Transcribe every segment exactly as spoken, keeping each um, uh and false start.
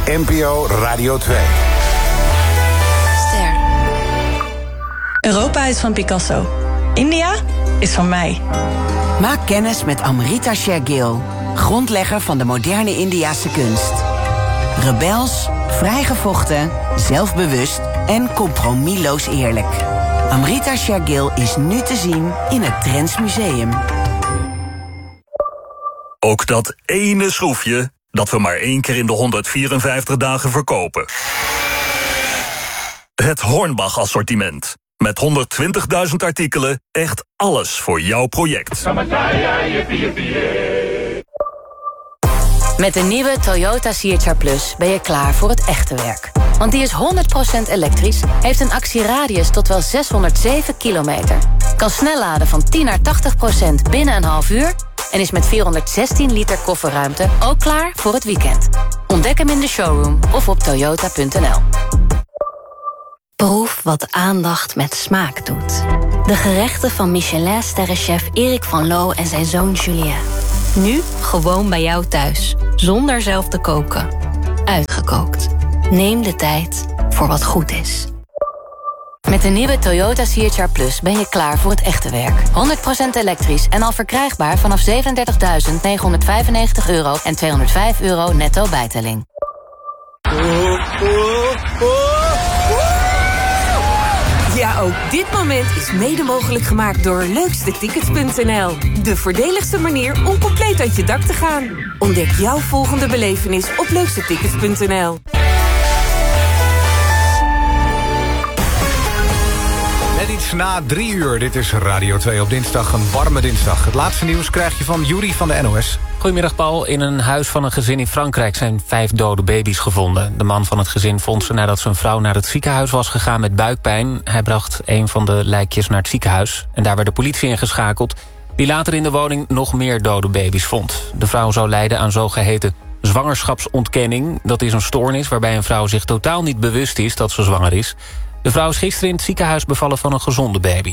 N P O Radio twee. Ster. Europa is van Picasso. India is van mij. Maak kennis met Amrita Shergill, grondlegger van de moderne Indiase kunst. Rebels, vrijgevochten, zelfbewust en compromisloos eerlijk. Amrita Shergill is nu te zien in het Drents Museum. Ook dat ene schroefje dat we maar één keer in de honderdvierenvijftig dagen verkopen. Het Hornbach-assortiment. Met honderdtwintigduizend artikelen, echt alles voor jouw project. Met de nieuwe Toyota C H R Plus ben je klaar voor het echte werk. Want die is honderd procent elektrisch, heeft een actieradius tot wel zeshonderdzeven kilometer. Kan snel laden van tien naar tachtig procent binnen een half uur... en is met vierhonderdzestien liter kofferruimte ook klaar voor het weekend. Ontdek hem in de showroom of op toyota punt n l. Proef wat aandacht met smaak doet. De gerechten van Michelin-sterrenchef Erik van Loo en zijn zoon Julien. Nu gewoon bij jou thuis, zonder zelf te koken. Uitgekookt. Neem de tijd voor wat goed is. Met de nieuwe Toyota C H R Plus ben je klaar voor het echte werk. honderd procent elektrisch en al verkrijgbaar vanaf zevenendertigduizend negenhonderdvijfennegentig euro... en tweehonderdvijf euro netto bijtelling. Ja, ook dit moment is mede mogelijk gemaakt door leukste tickets punt n l. De voordeligste manier om compleet uit je dak te gaan. Ontdek jouw volgende belevenis op leukste tickets punt n l. Net iets na drie uur, dit is Radio twee op dinsdag, een warme dinsdag. Het laatste nieuws krijg je van Juri van de N O S. Goedemiddag Paul. In een huis van een gezin in Frankrijk zijn vijf dode baby's gevonden. De man van het gezin vond ze nadat zijn vrouw naar het ziekenhuis was gegaan met buikpijn. Hij bracht een van de lijkjes naar het ziekenhuis en daar werd de politie ingeschakeld, die later in de woning nog meer dode baby's vond. De vrouw zou lijden aan zogeheten zwangerschapsontkenning. Dat is een stoornis waarbij een vrouw zich totaal niet bewust is dat ze zwanger is. De vrouw is gisteren in het ziekenhuis bevallen van een gezonde baby.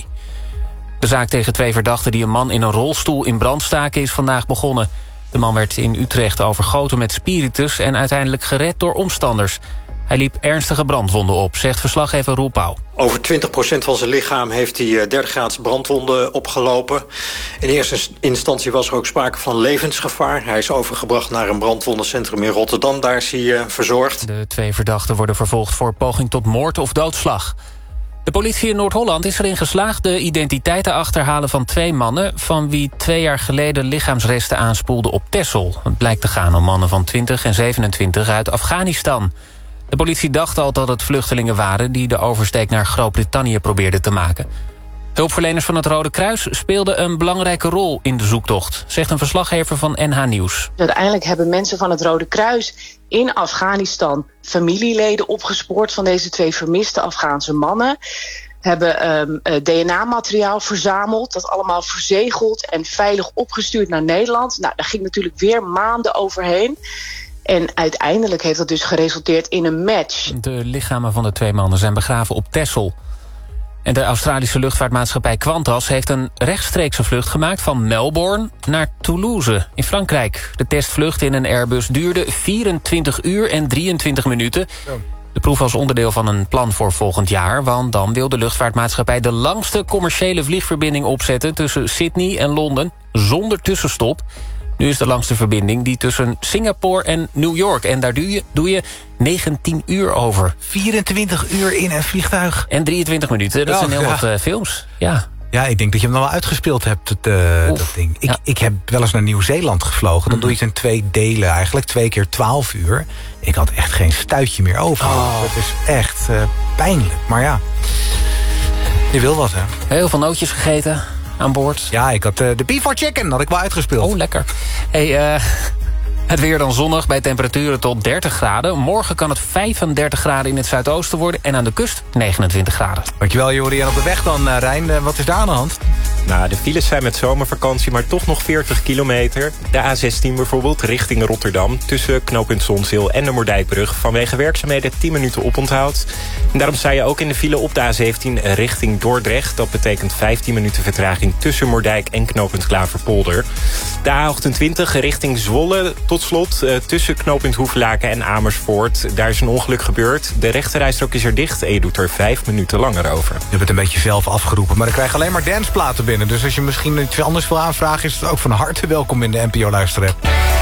De zaak tegen twee verdachten die een man in een rolstoel in brand staken is vandaag begonnen. De man werd in Utrecht overgoten met spiritus en uiteindelijk gered door omstanders. Hij liep ernstige brandwonden op, zegt verslaggever Roel Pauw. Over twintig procent van zijn lichaam heeft hij derde graads brandwonden opgelopen. In eerste instantie was er ook sprake van levensgevaar. Hij is overgebracht naar een brandwondencentrum in Rotterdam. Daar is hij uh, verzorgd. De twee verdachten worden vervolgd voor poging tot moord of doodslag. De politie in Noord-Holland is erin geslaagd de identiteit te achterhalen van twee mannen, van wie twee jaar geleden lichaamsresten aanspoelden op Texel. Het blijkt te gaan om mannen van twintig en zevenentwintig uit Afghanistan. De politie dacht al dat het vluchtelingen waren die de oversteek naar Groot-Brittannië probeerden te maken. Hulpverleners van het Rode Kruis speelden een belangrijke rol in de zoektocht, zegt een verslaggever van N H Nieuws. Uiteindelijk hebben mensen van het Rode Kruis in Afghanistan familieleden opgespoord van deze twee vermiste Afghaanse mannen. Hebben um, D N A-materiaal verzameld, dat allemaal verzegeld en veilig opgestuurd naar Nederland. Nou, daar ging natuurlijk weer maanden overheen. En uiteindelijk heeft dat dus geresulteerd in een match. De lichamen van de twee mannen zijn begraven op Texel. En de Australische luchtvaartmaatschappij Qantas heeft een rechtstreekse vlucht gemaakt van Melbourne naar Toulouse in Frankrijk. De testvlucht in een Airbus duurde vierentwintig uur en drieëntwintig minuten. De proef was onderdeel van een plan voor volgend jaar, want dan wil de luchtvaartmaatschappij de langste commerciële vliegverbinding opzetten tussen Sydney en Londen zonder tussenstop. Nu is de langste verbinding die tussen Singapore en New York. En daar doe je, doe je negentien uur over. vierentwintig uur in een vliegtuig. En drieëntwintig minuten, dat oh, zijn heel ja. wat uh, films. Ja. Ja, ik denk dat je hem nog wel uitgespeeld hebt, het, uh, dat ding. Ik, ja. ik heb wel eens naar Nieuw-Zeeland gevlogen. Dan doe je het in twee delen eigenlijk. Twee keer twaalf uur. Ik had echt geen stuitje meer over. Oh. Dat is echt uh, pijnlijk. Maar ja, je wil wat, hè. Heel veel nootjes gegeten aan boord. Ja, ik had uh, de beef for chicken, had ik wel uitgespeeld. Oh, lekker. Hey, uh, het weer dan zonnig bij temperaturen tot dertig graden. Morgen kan het vijfendertig graden in het zuidoosten worden en aan de kust negenentwintig graden. Dankjewel, Jori. En op de weg dan, uh, Rijn, uh, wat is daar aan de hand? Nou, de files zijn met zomervakantie, maar toch nog veertig kilometer. De A zestien bijvoorbeeld, richting Rotterdam... tussen knooppunt Zonzeel en de Moerdijkbrug... vanwege werkzaamheden tien minuten oponthoud. En daarom sta je ook in de file op de A zeventien richting Dordrecht. Dat betekent vijftien minuten vertraging tussen Moerdijk en knooppunt Klaverpolder. De A achtentwintig richting Zwolle, tot slot... tussen knooppunt Hoevelaken en Amersfoort. Daar is een ongeluk gebeurd. De rechterrijstrook is er dicht en je doet er vijf minuten langer over. Je hebt het een beetje zelf afgeroepen, maar ik krijg alleen maar danceplaten binnen. Dus als je misschien iets anders wil aanvragen... is het ook van harte welkom in de N P O Luisterapp.